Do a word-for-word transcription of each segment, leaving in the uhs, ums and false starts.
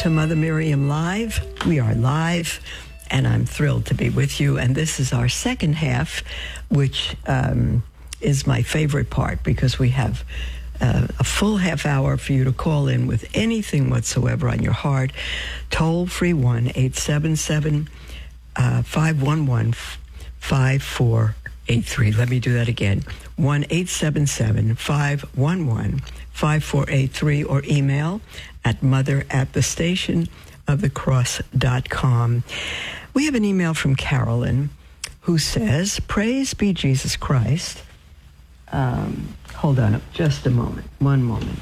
to Mother Miriam Live. We are live, and I'm thrilled to be with you. And this is our second half, which um, is my favorite part because we have uh, a full half hour for you to call in with anything whatsoever on your heart. Toll free one eight seven seven, five one one, five four eight three. Let me do that again. one eight seven seven, five one one, five four eight three, or email at mother at the station of the cross dot com. We have an email from Carolyn who says, "Praise be Jesus Christ." Um, hold on just a moment. One moment.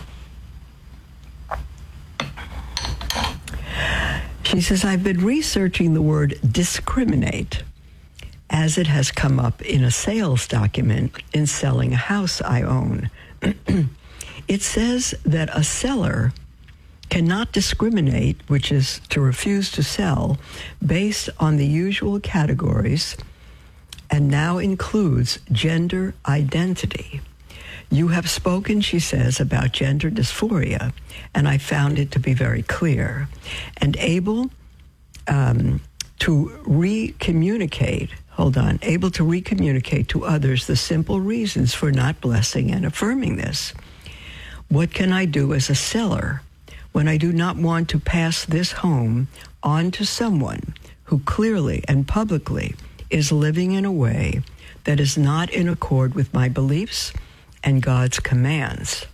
She says, "I've been researching the word discriminate as it has come up in a sales document in selling a house I own. It says that a seller cannot discriminate, which is to refuse to sell, based on the usual categories, and now includes gender identity. You have spoken," she says, "about gender dysphoria, and I found it to be very clear and able um, to re-communicate, hold on, able to re-communicate to others the simple reasons for not blessing and affirming this. What can I do as a seller when I do not want to pass this home on to someone who clearly and publicly is living in a way that is not in accord with my beliefs and God's commands?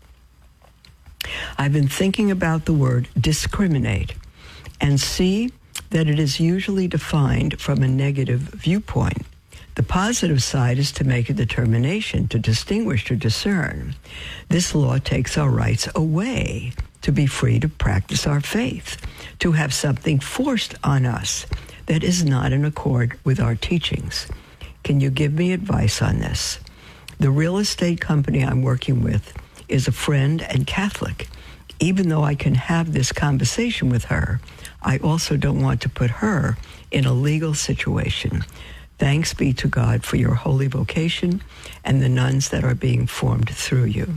I've been thinking about the word discriminate and see that it is usually defined from a negative viewpoint. The positive side is to make a determination to distinguish or discern. This law takes our rights away to be free to practice our faith, to have something forced on us that is not in accord with our teachings. Can you give me advice on this? The real estate company I'm working with is a friend and Catholic. Even though I can have this conversation with her, I also don't want to put her in a legal situation. Thanks be to God for your holy vocation and the nuns that are being formed through you."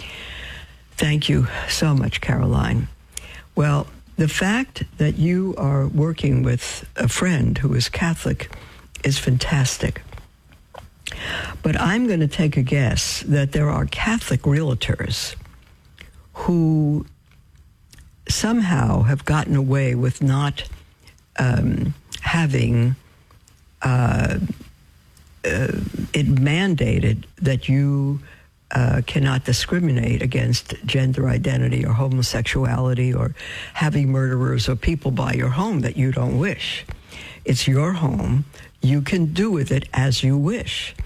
Thank you so much, Caroline. Well, the fact that you are working with a friend who is Catholic is fantastic. But I'm going to take a guess that there are Catholic realtors who somehow have gotten away with not um, having uh, uh, it mandated that you uh, cannot discriminate against gender identity or homosexuality or having murderers or people by your home that you don't wish. It's your home. You can do with it as you wish.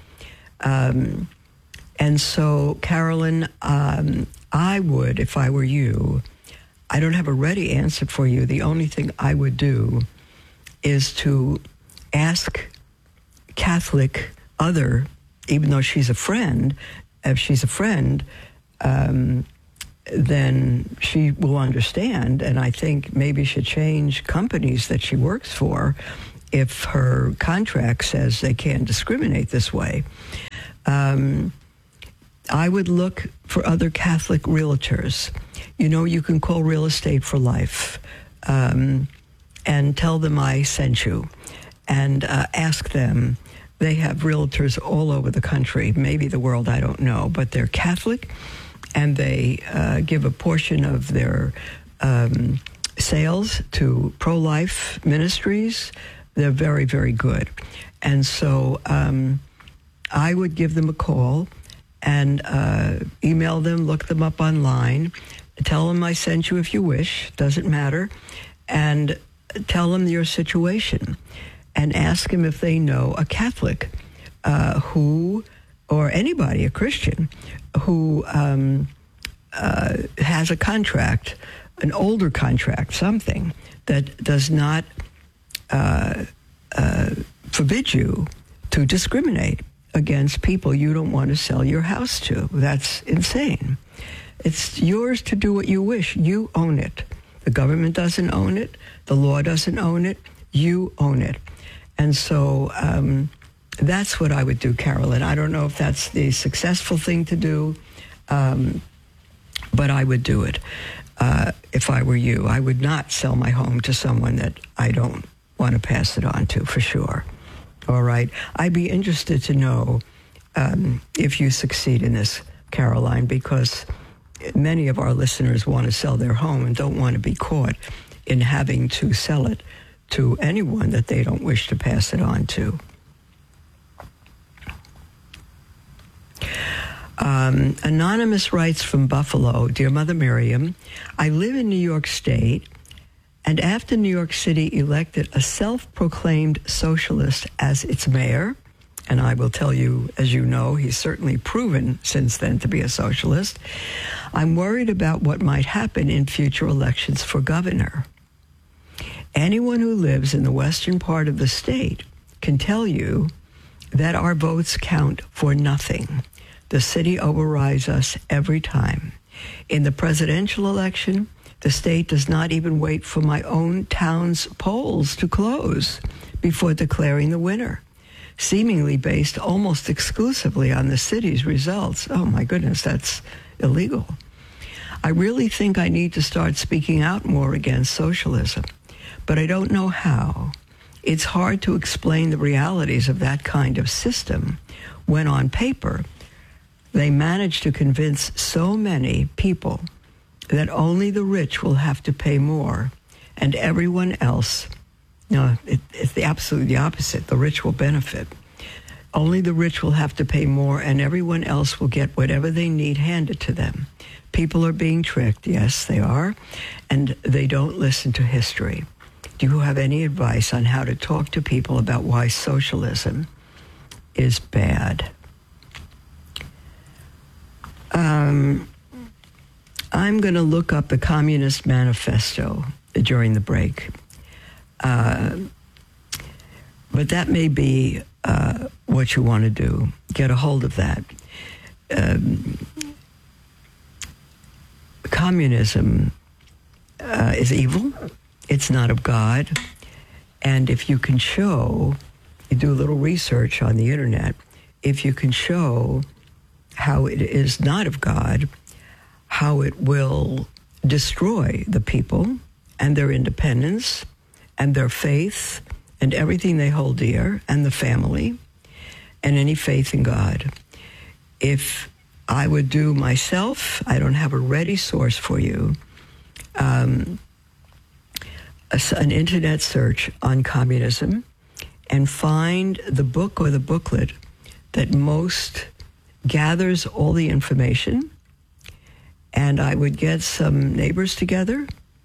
Um, and so, Carolyn, um, I would, if I were you, I don't have a ready answer for you. The only thing I would do is to ask Catholic other, even though she's a friend, if she's a friend, um, then she will understand, and I think maybe should change companies that she works for if her contract says they can't discriminate this way. Um, I would look for other Catholic realtors. You know, you can call Real Estate for Life um, and tell them I sent you, and uh, ask them. They have realtors all over the country, maybe the world, I don't know, but they're Catholic, and they uh, give a portion of their um, sales to pro-life ministries. They're very, very good. And so um, I would give them a call and uh, email them, look them up online, tell them I sent you if you wish, doesn't matter, and tell them your situation, and ask them if they know a Catholic uh, who, or anybody, a Christian, who um, uh, has a contract, an older contract, something that does not uh, uh, forbid you to discriminate against people you don't want to sell your house to. That's insane. It's yours to do what you wish. You own it. The government doesn't own it. The law doesn't own it. You own it. And so um, that's what I would do, Carolyn. I don't know if that's the successful thing to do, um, but I would do it uh, if I were you. I would not sell my home to someone that I don't want to pass it on to, for sure. All right. I'd be interested to know um, if you succeed in this, Caroline, because many of our listeners want to sell their home and don't want to be caught in having to sell it to anyone that they don't wish to pass it on to. Um, Anonymous writes from Buffalo, Dear Mother Miriam, I live in New York State, and after New York City elected a self-proclaimed socialist as its mayor, and I will tell you, as you know, he's certainly proven since then to be a socialist, I'm worried about what might happen in future elections for governor. Anyone who lives in the western part of the state can tell you that our votes count for nothing. The city overrides us every time. In the presidential election, the state does not even wait for my own town's polls to close before declaring the winner, seemingly based almost exclusively on the city's results. Oh my goodness, that's illegal. I really think I need to start speaking out more against socialism, but I don't know how. It's hard to explain the realities of that kind of system when on paper they manage to convince so many people that only the rich will have to pay more and everyone else, no, it, it's the absolutely opposite. The rich will benefit. Only the rich will have to pay more and everyone else will get whatever they need handed to them. People are being tricked, yes, they are, and they don't listen to history. Do you have any advice on how to talk to people about why socialism is bad? Um, I'm going to look up the Communist Manifesto during the break. Uh, but that may be uh, what you want to do. Get a hold of that. Um, communism uh, is evil. It's not of God. And if you can show, you do a little research on the internet, if you can show how it is not of God, how it will destroy the people and their independence and their faith and everything they hold dear and the family and any faith in God. If I would do myself, I don't have a ready source for you, um, a, an internet search on communism and find the book or the booklet that most gathers all the information. And I would get some neighbors together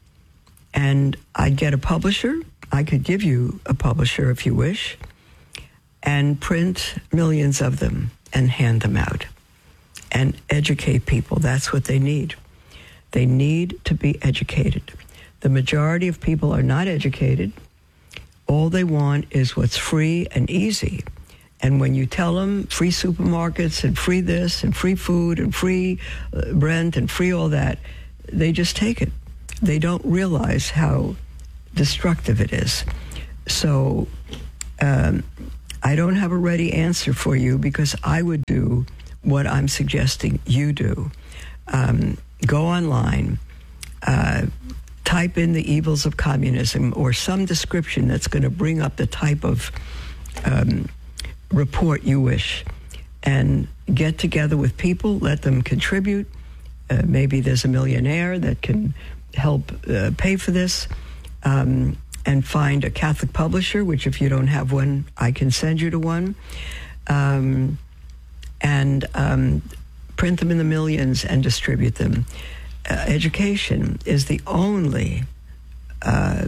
and I'd get a publisher. I could give you a publisher if you wish, and print millions of them and hand them out and educate people. That's what they need. They need to be educated. The majority of people are not educated. All they want is what's free and easy. And when you tell them free supermarkets and free this and free food and free uh, rent and free all that, they just take it. They don't realize how destructive it is. So um, I don't have a ready answer for you because I would do what I'm suggesting you do. Um, go online, uh, type in the evils of communism or some description that's going to bring up the type of um, report you wish, and get together with people, let them contribute. Uh, maybe there's a millionaire that can help uh, pay for this, um, and find a Catholic publisher, which if you don't have one, I can send you to one, um, and um, print them in the millions and distribute them. Uh, education is the only uh,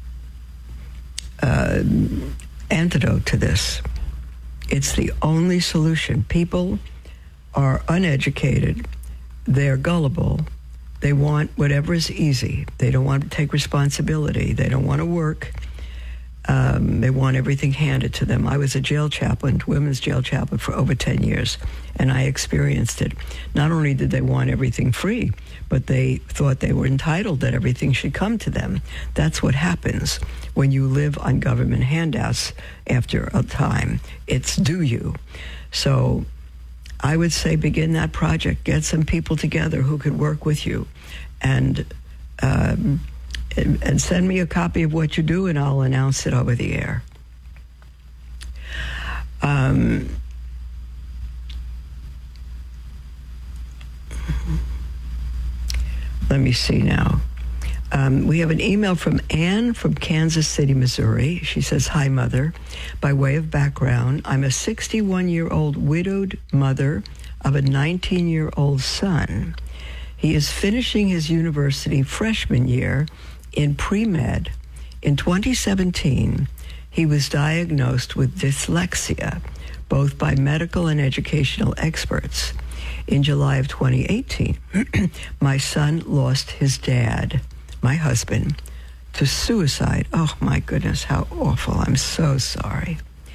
uh, antidote to this. It's the only solution. People are uneducated. They're gullible. They want whatever is easy. They don't want to take responsibility. They don't want to work. Um, they want everything handed to them. I was a jail chaplain, women's jail chaplain for over ten years, and I experienced it. Not only did they want everything free, but they thought they were entitled, that everything should come to them. That's what happens when you live on government handouts after a time. It's due you. So I would say begin that project. Get some people together who could work with you, and um, and, and send me a copy of what you do, and I'll announce it over the air. Um, let me see now. Um, we have an email from Anne from Kansas City, Missouri. She says, "Hi, Mother. By way of background, I'm a sixty-one-year-old widowed mother of a nineteen-year-old son. He is finishing his university freshman year in pre-med. In twenty seventeen, he was diagnosed with dyslexia, both by medical and educational experts. In July of twenty eighteen, my son lost his dad, my husband, to suicide. Oh, my goodness, how awful. I'm so sorry.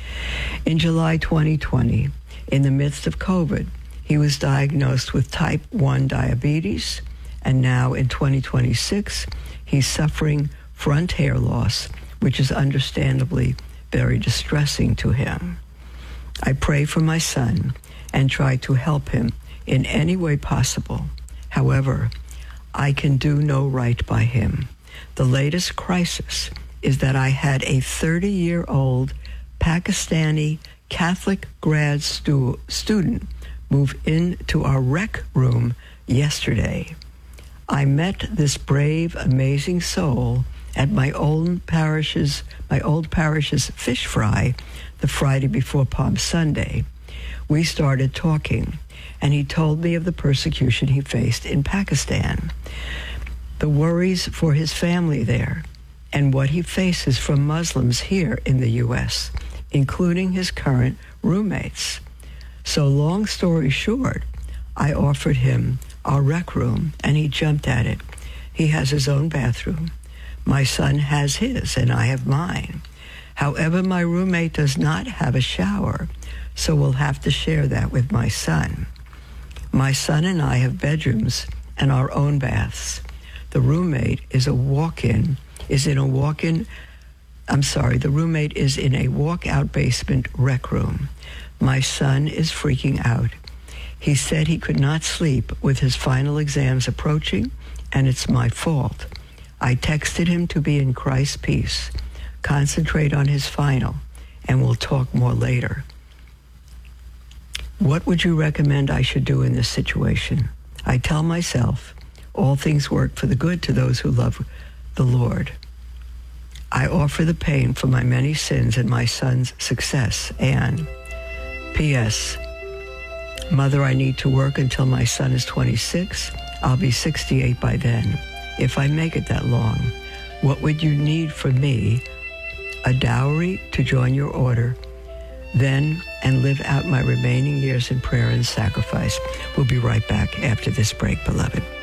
In July twenty twenty, in the midst of COVID, he was diagnosed with type one diabetes, and now in twenty twenty-six, he's suffering front hair loss, which is understandably very distressing to him. I pray for my son and try to help him in any way possible. However, I can do no right by him. The latest crisis is that I had a thirty-year-old Pakistani Catholic grad stu- student move into our rec room yesterday. I met this brave, amazing soul at my old parish's, my old parish's fish fry the Friday before Palm Sunday. We started talking, and he told me of the persecution he faced in Pakistan, the worries for his family there, and what he faces from Muslims here in the U S, including his current roommates. So long story short, I offered him our rec room, and he jumped at it. He has his own bathroom. My son has his, and I have mine. However, my roommate does not have a shower, so we'll have to share that with my son. My son and I have bedrooms and our own baths. The roommate is a walk-in, is in a walk-in, I'm sorry, the roommate is in a walk-out basement rec room. My son is freaking out. He said he could not sleep with his final exams approaching, and it's my fault. I texted him to be in Christ's peace, concentrate on his final, and we'll talk more later. What would you recommend I should do in this situation? I tell myself, all things work for the good to those who love the Lord. I offer the pain for my many sins and my son's success. And P S Mother, I need to work until my son is twenty-six. I'll be sixty-eight by then. If I make it that long, what would you need from me? A dowry to join your order, then, and live out my remaining years in prayer and sacrifice. We'll be right back after this break, beloved.